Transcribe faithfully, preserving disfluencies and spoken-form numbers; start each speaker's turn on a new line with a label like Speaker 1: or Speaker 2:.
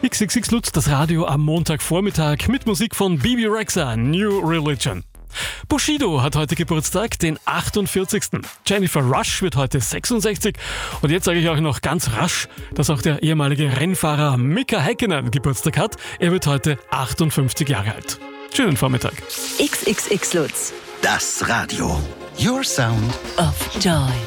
Speaker 1: X X X Lutz, das Radio am Montagvormittag mit Musik von Bebe Rexha, New Religion. Bushido hat heute Geburtstag, den achtundvierzigsten Jennifer Rush wird heute sechsundsechzig. Und jetzt sage ich euch noch ganz rasch, dass auch der ehemalige Rennfahrer Mika Häkkinen Geburtstag hat. Er wird heute achtundfünfzig Jahre alt. Schönen Vormittag.
Speaker 2: X X X Lutz.
Speaker 3: Das Radio. Your Sound
Speaker 2: of Joy.